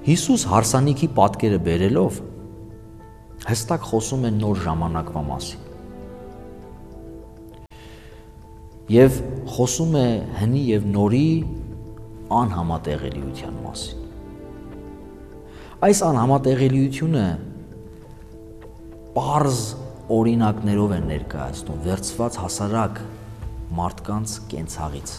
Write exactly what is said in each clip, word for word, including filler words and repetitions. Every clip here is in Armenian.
Հիսուս հարսանիքի պատկերը բերելով հստակ խոսում է նոր ժամանակվա մասին և խոսում է հնի և նորի անհամատեղելիության մասին։ Այս անհամատեղելիությունը պարզ օրինակներով է ներկայացնում վերցված հասարակ մարդկանց կենցաղից։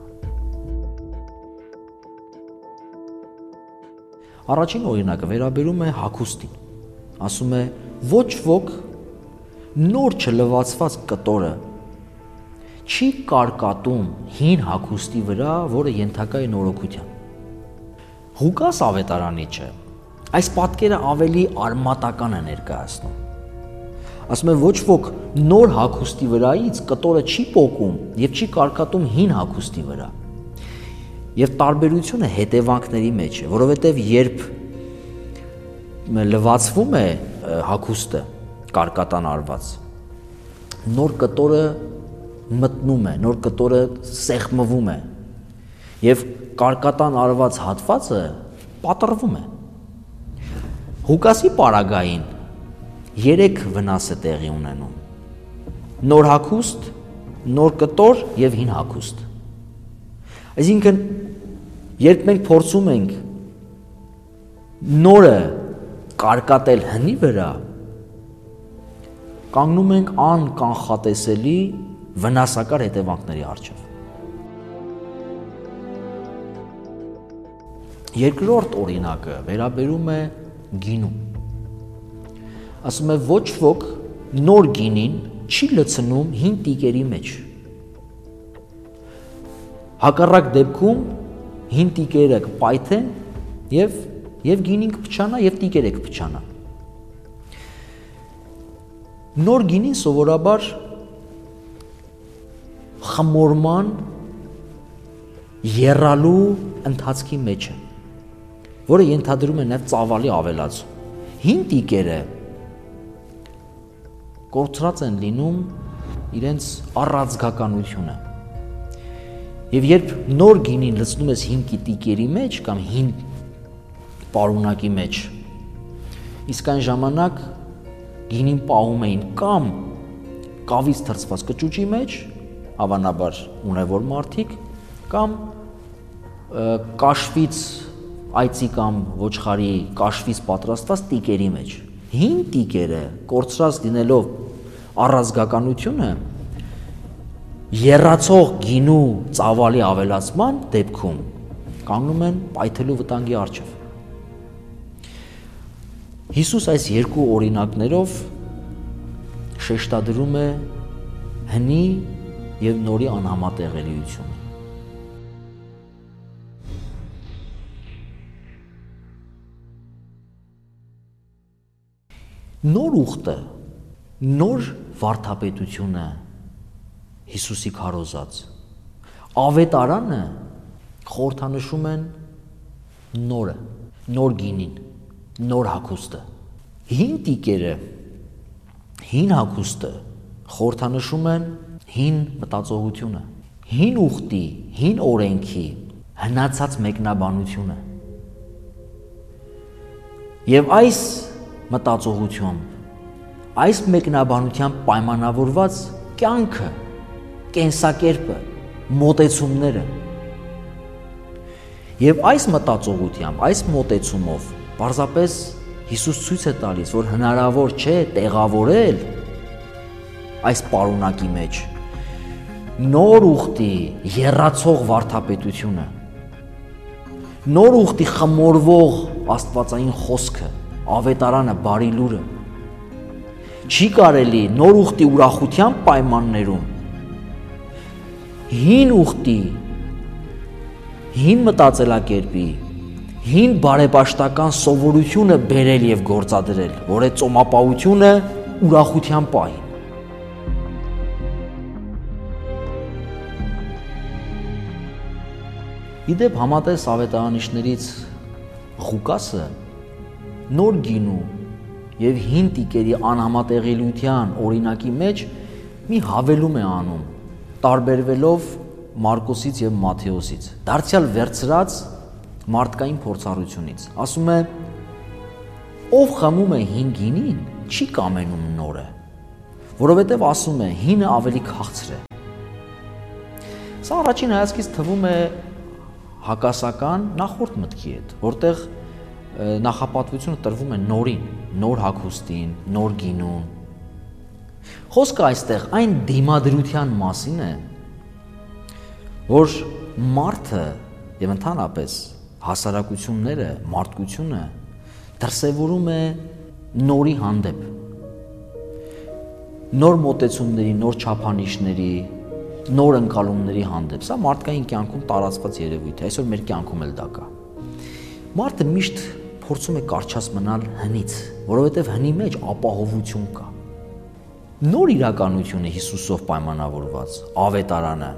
Առաջին օրինակը վերաբերում է հագուստին։ Ասում է, ոչ ոք նոր չլվացված կտորը չի կարկատում հին հագուստի վրա, որը ենթակա է նորոգության։ Ղուկաս ավետարանիչը այս պատկերը ավելի արմատական է ներկայացնում։ Ասում է, ոչ ոք նոր հագուստի վրայից կտորը չի պոկում և չի կարկատում հին հագուստի վրա։ Եվ տարբերությունը հետևանքների մեջ է, որովհետև երբ լվացվում է հագուստը կարկատան արված, նոր կտորը մտնում է, նոր կտորը սեղմվում է և կարկատան արված հատվածը պատռվում է։ Ղուկասի պարագային երեք վնաս է տեղի ունենում՝ նոր հագուստ, նոր կտոր և հին հագուստ։ Այսինքն, երբ մենք փորձում ենք նորը կարկատել հնի վրա, կանգնում ենք անկանխատեսելի վնասակար հետևանքների առջև։ Երկրորդ օրինակը վերաբերում է գինուն։ Ասում է, ոչ ոք նոր գինին չի լցնում հին տիկերի մեջ։ Հակառակ դեպքում հին տիկերը կպայթեն և, և գինին կփչանա և տիկերը կփչանա։ Նոր գինին սովորաբար խմորման եռալու ընթացքի մեջ է, որը ենթադրում է նաև ծավալի ավելացում։ Հին տիկերը կորցրած են լինում իրենց առաձգականությունը։ Եվ երբ նոր գինին լցնում ես հին տիկերի մեջ կամ հին պարունակի մեջ, իսկ այն ժամանակ գինին պահում էին կամ կավից թրծված կճուճի մեջ, հավանաբար ունևոր մարդիկ, կամ կաշվից, այծի կամ ոչխարի կաշվից պատրաստված տիկերի մեջ։ Հին տիկերը կորցրած լինելով առաձգականությունը, եռացող գինու ծավալի ավելացման դեպքում կանգնում են պայթելու վտանգի առջև։ Հիսուս այս երկու օրինակներով շեշտադրում է հնի և նորի անհամատեղելիությունը։ Նոր ուխտը, նոր վարդապետությունը Հիսուսի քարոզած, ավետարանը խորհրդանշում են նորը, նոր գինին, նոր հագուստը։ Հին տիկերը, հին հագուստը խորհրդանշում են հին մտածողությունը, հին ուխտի, հին օրենքի հնացած մեկնաբանությունը։ Եվ այս մտածողությամբ, այս մեկնաբանությամբ պայմանավորված կյանքը, կենսակերպը, մոտեցումները։ Եվ այս մտածողությամբ, այս մոտեցումով պարզապես Հիսուս ցույց է տալիս, որ հնարավոր չէ տեղավորել այս պարունակի մեջ նոր ուխտի եռացող վարդապետությունը, նոր ուխտի խմորվող աստվածային խոսքը, ավետարանը, բարի լուրը։ Չի կարելի նոր ուխտի ուրախության պայմաններում հին ուխտի, հին մտածելակերպի, հին բարեպաշտական սովորությունը բերել և գործադրել, որ է ծոմապահությունը ուրախության պահին։ Իդեպ համատես ավետարանիչներից Ղուկասը նոր գինու և հին տիկերի անհամատեղելիության օրինակի մեջ մի հավելում է անում, տարբերվելով Մարկոսից և Մատթեոսից, դարձյալ վերցրած մարդկային փորձառությունից։ Ասում է, ով խմում է հին գինին, չի կամենում նորը, որովհետև ասում է, հինը ավելի քաղցր է։ Սա առաջին հայացքից թվում է հակասական նախորդ մտքի հետ, որտեղ նախապատվությունը տրվում է նորին, նոր հագուստին, նոր գինուն։ Խոսքը այստեղ այն դիմադրության մասին է, որ մարդը եւ ընդհանրապես հասարակությունները, մարդկությունը դրսևորում է նորի հանդեպ, նոր մոտեցումների, նոր չափանիշների, նոր ընկալումների հանդեպ։ Սա մարդկային կյանքում տարածված երևույթ է, այսօր մեր կյանքում էլ դա կա։ Մարդը միշտ փորձում է կարճած մնալ հնից, որովհետև հնի մեջ ապահովություն կա։ Նոր իրականությունը Հիսուսով պայմանավորված, ավետարանը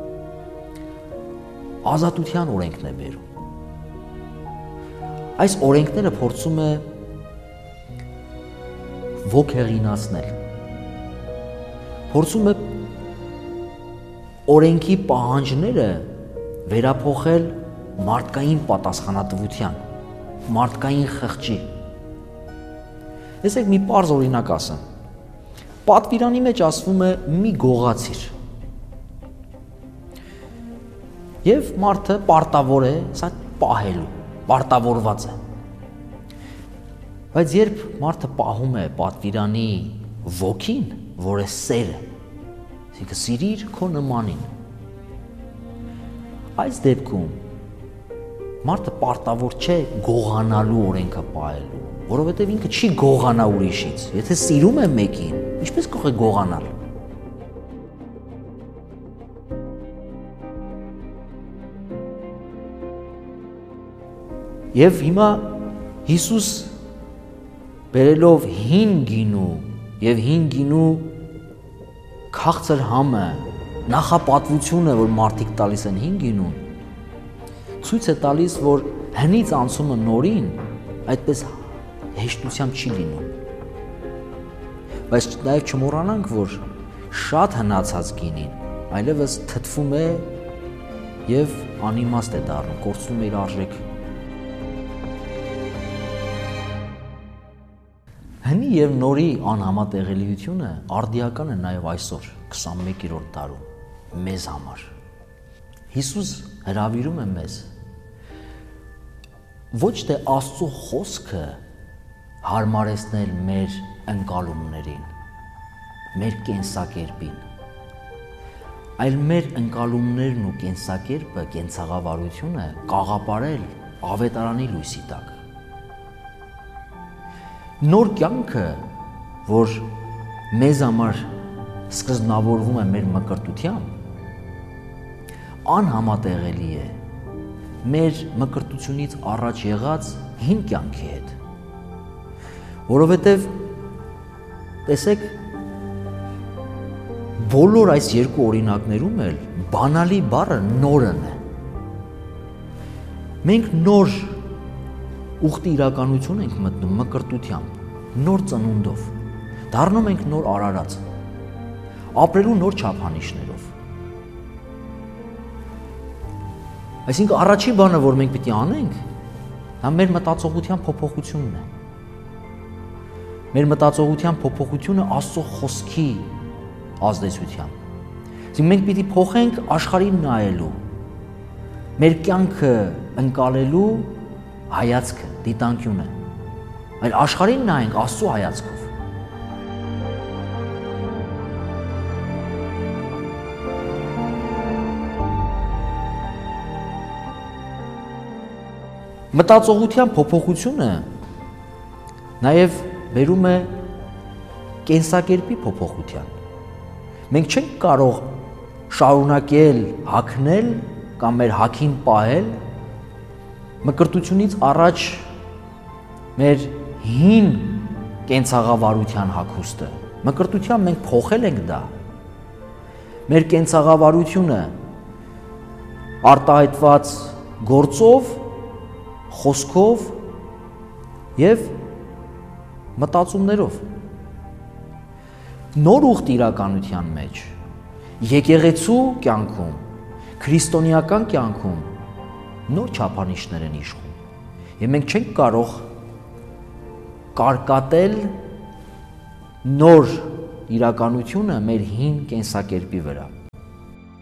ազատության օրենքն է բերում։ Այս օրենքները փորձում է ոգեղինացնել, փորձում է օրենքի պահանջները վերափոխել մարդկային պատասխանատվության, մարդկային խղճի։ Տեսեք, մի պարզ օրինակ ասեմ։ Պատվիրանի մեջ ասվում է մի գողացիր։ Եվ մարդը պարտավոր է սա պահելու, պարտավորված է։ Բայց երբ մարդը պահում է պատվիրանի ոգին, որը սեր է, այսինքն սիրիր քո նմանին, այս դեպքում մարդը պարտավոր չէ գողանալու օրենքը պահելու, որովհետև ինքը չի գողանա ուրիշից։ Եթե սիրում է մեկին, ինչպես կարող է գողանալ։ Եվ հիմա Հիսուս բերելով հին գինու եւ հին գինու քաղցր համը, նախապատվությունը, որ մարդիկ տալիս են հին գինուն, ցույց է տալիս, որ հնից անցումը նորին այդպես հեշտությամբ չի լինում։ Բայց նաև չմոռանանք, որ շատ հնացած գինին այլևս թթվում է եւ անիմաստ է դառնում, կորցնում է իր արժեքը։ Հնի եւ նորի անհամատեղելիությունը արդիական է նաև այսօր քսանմեկերորդ դարում մեզ համար։ Հիսուս հրավիրում է մեզ ոչ թե Աստծո խոսքը հարմարեցնել մեր ընկալումներին, մեր կենսակերպին, այլ մեր ընկալումներն ու կենսակերպը, կենցաղավարությունը կաղապարել ավետարանի լույսի տակ։ Նոր կյանքը, որ մեզ համար սկզբնավորվում է մեր մկրտությամբ, անհամատեղելի է մեր մկրտությունից առաջ եղած հին կյանքի հետ, որովհետև տեսեք, բոլոր այս երկու օրինակներում էլ բանալի բառը նորն է։ Մենք նոր ուխտի իրականություն ենք մտնում մկրտությամբ, նոր ծնունդով, դառնում ենք նոր արարած, ապրելու նոր չափանիշներով։ Այսինքն առաջին բանը, որ մենք պիտի անենք, դա մեր մտածողության փոփոխությունն է։ Մեր մտածողության փոփոխությունը Աստծո խոսքի ազդեցությամբ։ Այսինքն մենք պիտի փոխենք աշխարհին նայելու, մեր կյանքը ընկալելու հայացքը, դիտանկյունը, այլ աշխարհին նայենք Աստծո հայացքով։ Մտածողության փոփոխությունը նաև բերում է կենսակերպի փոփոխության։ Մենք չենք կարող շարունակել հագնել կամ մեր հագին պահել մկրտությունից առաջ մեր հին կենցաղավարության հագուստը։ Մկրտությամբ մենք փոխել ենք դա։ Մեր կենցաղավարությունը արտահայտված գործով, խոսքով եւ մտածումներով։ Նոր ուխտ իրականության մեջ, եկեղեցու կյանքում, քրիստոնեական կյանքում նոր չափանիշներ են իշխում։ Եվ մենք չենք կարող կարկատել նոր իրականությունը մեր հին կենսակերպի վրա։